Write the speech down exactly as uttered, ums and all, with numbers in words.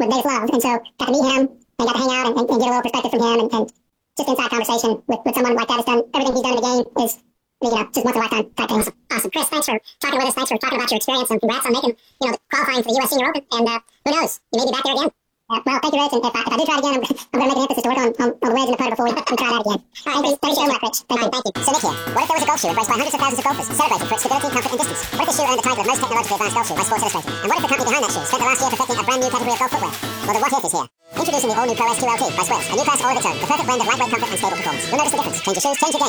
with Davis Love, and so got to meet him and got to hang out and, and, and get a little perspective from him, and, and just inside conversation with, with someone like that has done everything he's done in the game is, you know, just once in a lifetime type thing. Awesome. awesome. Chris, thanks for talking with us. Thanks for talking about your experience, and congrats on making, you know, qualifying for the U S Senior Open. And uh, who knows, you may be back there again. Uh, well, thank you, Rich. And if I, if I do try it again, I'm, I'm going to make an emphasis to work on, on, on the wedge and the putter before we, we try that again. All right, thank you, thank you so much, Rich. Thank you. Thank you. So, Nick here. What if there was a golf shoe embraced by hundreds of thousands of golfers, celebrated for its stability, comfort, and distance? What if the shoe earned the title of most technologically advanced golf shoe by Sports Illustrated? And what if the company behind that shoe spent the last year perfecting a brand new category of golf footwear? Well, the what if is here. Introducing the all-new Pro S two L T by Squares, a new class all of its own, the perfect blend of lightweight comfort and stable performance. You'll notice the difference. Change your shoes, change your game.